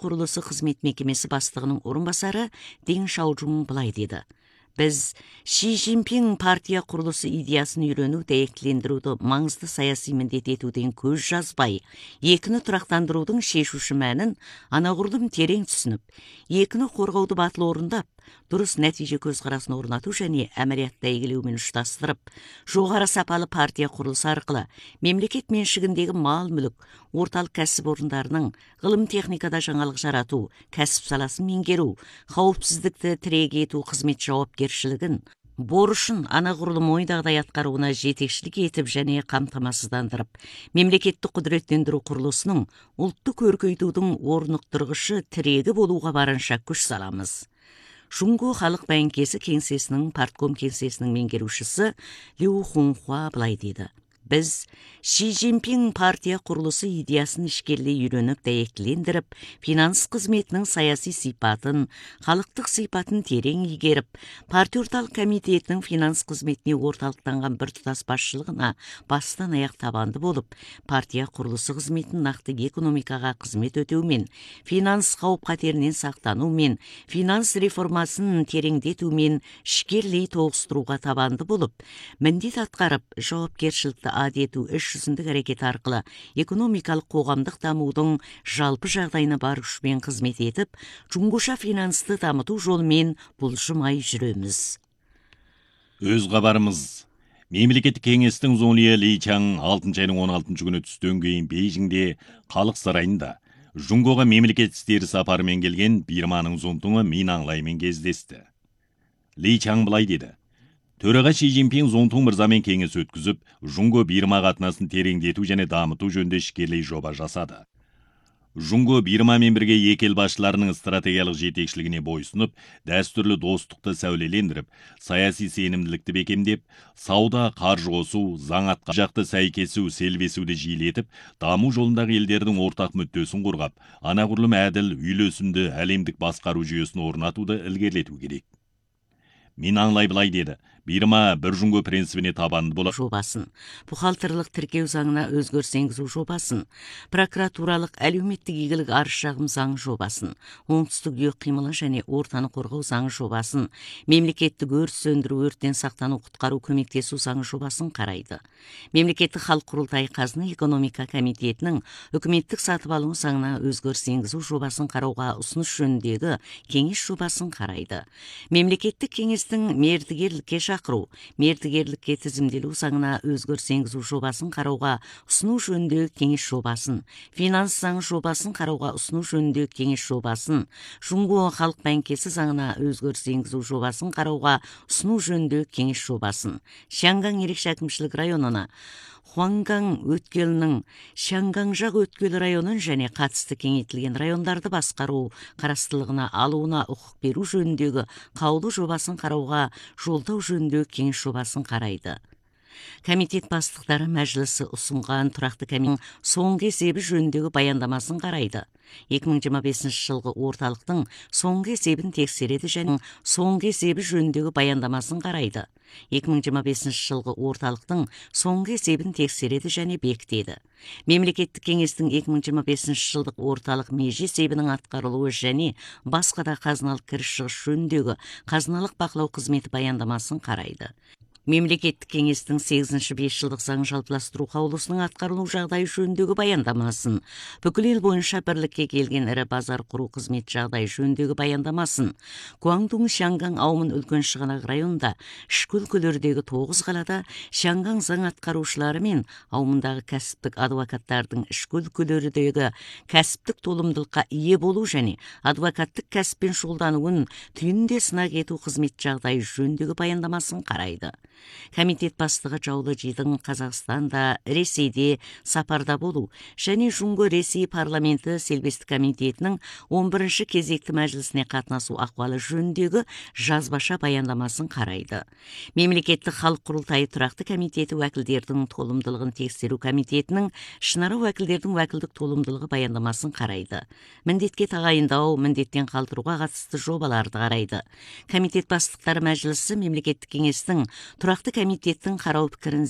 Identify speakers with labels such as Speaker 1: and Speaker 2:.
Speaker 1: құрылысы қызмет мекемесі бастығының орынбасары Дин Шаожун былай деді. Біз Ши Цзиньпин партия құрылысы идеясын үйрену, дәйектілендіруді маңызды саяси міндет етуден көз жазбай, екіні тұрақтандырудың шешуші мәнін анағұрлым терең түсініп, екіні қорғауды батыл орындап, дұрыс нәтиже көзқарасын орнату және әміриятты игілеумен ұштастырып, жоғары сапалы партия құрылысы арқылы мемлекет меншігіндегі мал-мүлік, орталық кәсіп орындарының ғылым техникада жаңалық жарату, кәсіп саласын меңгеру, қауіпсіздікті тірек ету қызмет жауапкершілігін, борышын анағұрлым ойдағыдай атқаруына жетекшілік етіп және қамтамасыздандырып, мемлекеттік құдіреттендіру құрылысының ұлтты көркейтудің орнықтырғышы тірегі болуға барынша күш саламыз. Жунго халық бәйіңкесі кеңсесінің партком кеңсесінің меңгерушісі Лю Хунхуа былай дейді. Біз Ши Цзиньпин партия құрылысы идеясын ішкерлей үйреніп, дәйектілендіріп, финанс қызметінің саяси сипатын, халықтық сипатын терең игеріп, партия орталық комитетінің финанс қызметіне орталықтанған біртұтас басшылығына бастан аяқ табанды болып, партия құрылысы қызметін нақты экономикаға қызмет өтеумен, финанс қауіп-қатерінен сақтанумен, финанс реформасын тереңдетумен ішкерлей тоғыстыруға табанды болып, міндет атқарып, жауапкершілікті адету іс жүзіндік әрекет арқылы экономикалық қоғамдық дамудың жалпы жағдайына бар күшпен қызмет етіп, Жунгоша финансты дамыту жолымен бұлжымай жүреміз.
Speaker 2: Өз хабарымыз. Мемлекеттік кеңестің зоңлия Ли Чаң 6 айның 16 күні түстен кейін Бейжіңде халық сарайында Жунгоға мемлекет істері сапарымен келген Бирманың зонтуңы Мин Аңлаймен кездесті. Ли Чаң былай деді. Төраға Ши Цзиньпин зонтуң мырзамен кеңес өткізіп, Жунго Бирма қатынасын тереңдету және дамыту жөнінде ішкерлей жоба жасады. Жунго Бирмамен бірге екі ел басшыларының стратегиялық жетекшілігіне бойсынып, дәстүрлі достықты сәулелендіріп, саяси сенімділікті бекемдеп, сауда, қаржы қосу, заң атқа жақты сәйкесу, селбесуді жиілетіп, даму жолындағы елдердің ортақ мүддесін қорғап, анағұрлым әділ, үйлесімді әлемдік басқару жүйесін орнатуды ілгерілету керек. Мин Аңлай былай деді. Бирма бір Жунго принципіне табанды болып
Speaker 1: жобасын, бұхалтырлық тіркеу заңына өзгеріс енгізу жобасын, прокуратуралық әлеуметтік игілік арыз шағым заң жобасын, оңтүстік үй қимылы және ортаны қорғау заң жобасын, мемлекеттік өрт сөндіру, өрттен сақтану, құтқару, көмектесу заң жобасын қарайды. Мемлекеттік халық құрылтайы қазына экономика комитетінің үкіметтік сатып алу заңына өзгеріс енгізу жобасын қарауға ұсыныс жөніндегі кеңес жобасын қарайды. Мемлекеттік кеңестің мердігерлікке шақыру, мердігерлікке тізімделу заңына өзгеріс енгізу жобасын қарауға ұсыну жөніндегі кеңес жобасын, финанс заң жобасын қарауға ұсыну жөніндегі кеңес жобасын, Жунго халық бәйіңкесі заңына өзгеріс енгізу жобасын қарауға ұсыну жөніндегі кеңес жобасын, Шанган ерекше әкімшілік районына, Хуанган өткелінің Шанганжақ өткел районын және қатысты кеңейтілген райондарды басқару қарастылығына алуына құқық беру жөніндегі қаулы жобасын қарауға жолдау жөніндегі кеңес жобасын қарайды. Комитет бастықтары мәжілісі ұсынған тұрақты комитеттің соңғы есебі жөніндегі баяндамасын қарайды. 2025 жылғы орталықтың соңғы есебін тексереді және соңғы есебі жөніндегі баяндамасын қарайды. 2025 жылғы орталықтың соңғы есебін тексереді және бекітеді. Мемлекеттік кеңестің 2025 жылдық орталық меже есебінің атқарылуы және басқа да қазыналық кіріс шығыс жөніндегі қазыналық бақылау қызметі баяндамасын қарайды. Мемлекеттік кеңестің 8-ші 5 жылдық заң жалпыластыру қаулысының атқарылу жағдайы жөніндегі баяндамасын, бүкіл ел бойынша бірлікке келген ірі базар құру қызмет жағдайы жөніндегі баяндамасын, Гуандун Шанган аумын үлкен шығанақ районында, ішкі өлкелердегі 9 қалада Шанган заң атқарушылары мен аумындағы кәсіптік адвокаттардың ішкі өлкелердегі кәсіптік толымдылыққа ие болу және адвокаттық кәсіппен шұғылдануын түйінінде сынақ ету қызмет жағдайы жөніндегі баяндамасын қарайды. Комитет бастығы Жаулы Жидың Қазақстанда, Ресейде сапарда болу және Жунго Ресей парламенті селбесті комитетінің 11-ші кезекті мәжілісіне қатынасу ахуалы жөніндегі жазбаша баяндамасын қарайды. Мемлекеттік халық құрылтайы тұрақты комитеті уәкілдердің толымдылығын тексеру комитетінің шынары уәкілдердің уәкілдік толымдылығы баяндамасын қарайды. Міндетке тағайындау, міндеттен қалдыруға қатысты жобаларды қарайды. Комитет бастықтары мәжілісі мемлекеттік кеңестің тұрақты комитеттің қарау пікірін